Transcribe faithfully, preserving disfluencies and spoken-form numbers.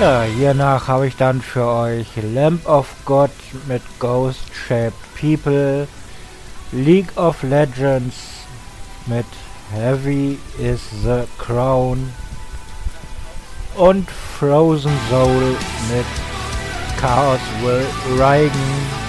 Ja, hiernach habe ich dann für euch Lamb of God mit Ghost Shaped People, League of Legends mit Heavy is the Crown und Frozen Soul mit Chaos Will Reigen.